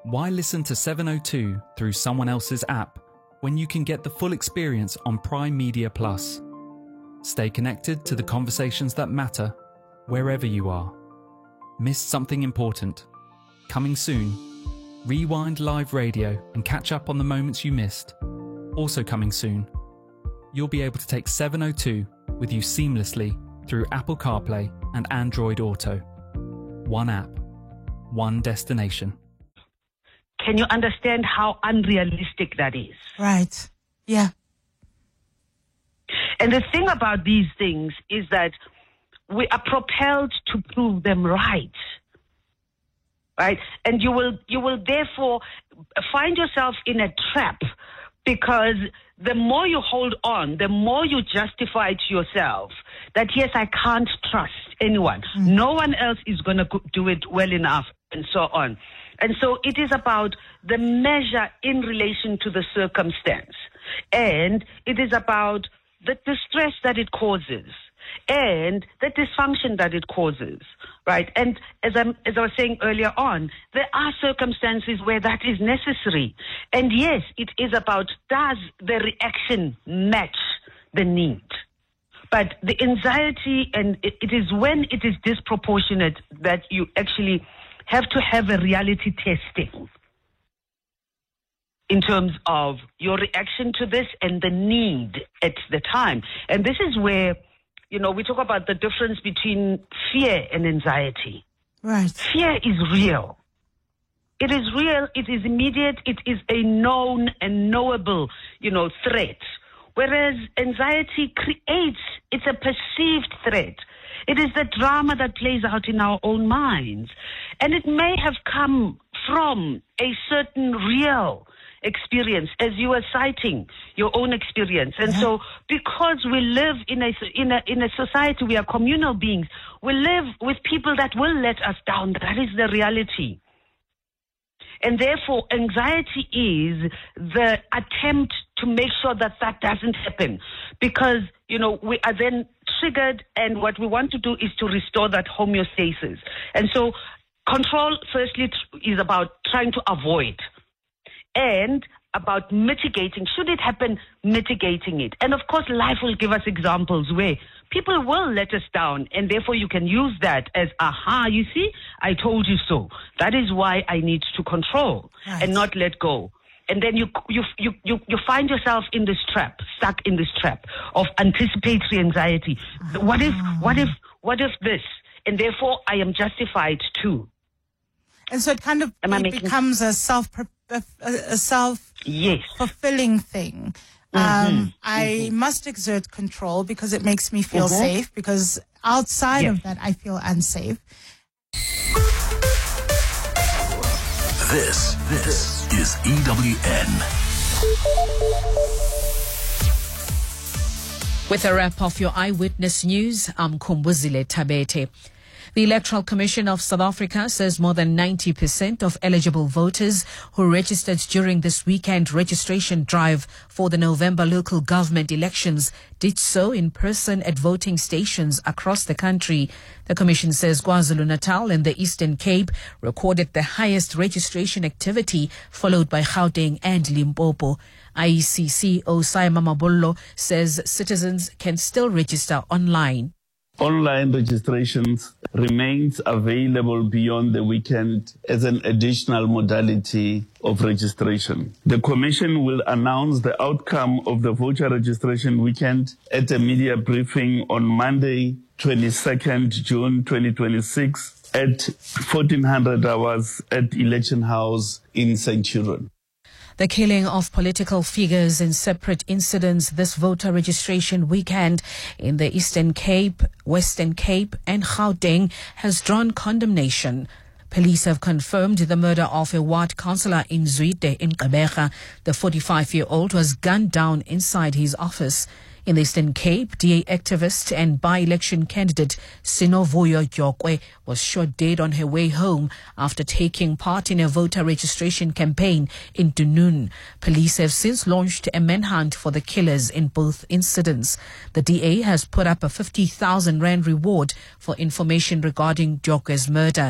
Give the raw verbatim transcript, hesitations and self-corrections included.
Why listen to seven oh two through someone else's app when you can get the full experience on Prime Media Plus? Stay connected to the conversations that matter wherever you are. Missed something important? Coming soon. Rewind live radio and catch up on the moments you missed. Also coming soon. You'll be able to take seven oh two with you seamlessly through Apple CarPlay and Android Auto. One app, one destination. Can you understand how unrealistic that is? Right. Yeah. And the thing about these things is that we are propelled to prove them right. Right? And you will you will therefore find yourself in a trap, because the more you hold on, the more you justify to yourself that, yes, I can't trust anyone. Mm. No one else is going to do it well enough, and so on. And so it is about the measure in relation to the circumstance. And it is about the distress that it causes and the dysfunction that it causes, right? And as, I'm, as I was saying earlier on, there are circumstances where that is necessary. And yes, it is about, does the reaction match the need? But the anxiety, and it, it is when it is disproportionate that you actually have to have a reality testing in terms of your reaction to this and the need at the time. And this is where, you know, we talk about the difference between fear and anxiety. Right. Fear is real. It is real. It is immediate. It is a known and knowable, you know, threat. Whereas anxiety creates, it's a perceived threat. It is the drama that plays out in our own minds. And it may have come from a certain real experience, as you were citing your own experience. And yeah. so because we live in a, in a, in a society, we are communal beings, we live with people that will let us down. That is the reality. And therefore, anxiety is the attempt to make sure that that doesn't happen, because, you know, we are then triggered, and what we want to do is to restore that homeostasis. And so control, firstly, is about trying to avoid, and about mitigating. Should it happen, mitigating it. And of course, life will give us examples where people will let us down, and therefore you can use that as, aha, you see, I told you so. That is why I need to control right. and not let go. And then you, you you you you find yourself in this trap, stuck in this trap of anticipatory anxiety. What if, what if, what if this? And therefore, I am justified too. And so it kind of it becomes a self a, a self yes. fulfilling thing. Mm-hmm. Um, I mm-hmm. must exert control because it makes me feel mm-hmm. safe. Because outside yes. of that, I feel unsafe. This, this is E W N. With a wrap of your Eyewitness News, I'm Kumbuzile Tabete. The Electoral Commission of South Africa says more than ninety percent of eligible voters who registered during this weekend registration drive for the November local government elections did so in person at voting stations across the country. The Commission says KwaZulu-Natal and the Eastern Cape recorded the highest registration activity, followed by Gauteng and Limpopo. I E C C Osai Mamabolo says citizens can still register online. Online registrations remains available beyond the weekend as an additional modality of registration. The Commission will announce the outcome of the voter registration weekend at a media briefing on Monday, twenty-second June twenty twenty-six at fourteen hundred hours at Election House in Centurion. The killing of political figures in separate incidents this voter registration weekend in the Eastern Cape, Western Cape and Gauteng has drawn condemnation. Police have confirmed the murder of a ward councillor in Zwide in Gqeberha. The forty-five-year-old was gunned down inside his office. In the Eastern Cape, D A activist and by-election candidate Sinovuyo Gyokwe was shot dead on her way home after taking part in a voter registration campaign in Dunoon. Police have since launched a manhunt for the killers in both incidents. The D A has put up a fifty thousand rand reward for information regarding Gyokwe's murder.